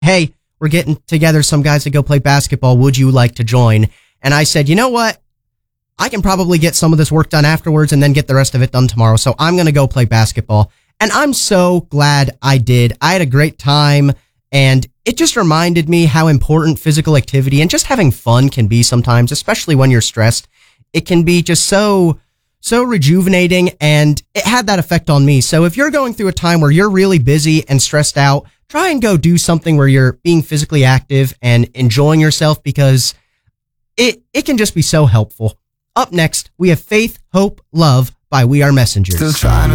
hey, we're getting together some guys to go play basketball. Would you like to join? And I said, you know what? I can probably get some of this work done afterwards and then get the rest of it done tomorrow. So I'm going to go play basketball. And I'm so glad I did. I had a great time, and it just reminded me how important physical activity and just having fun can be sometimes, especially when you're stressed. It can be just so rejuvenating, and it had that effect on me. So if you're going through a time where you're really busy and stressed out, try and go do something where you're being physically active and enjoying yourself, because it can just be so helpful. Up next, we have Faith, Hope, Love by We Are Messengers.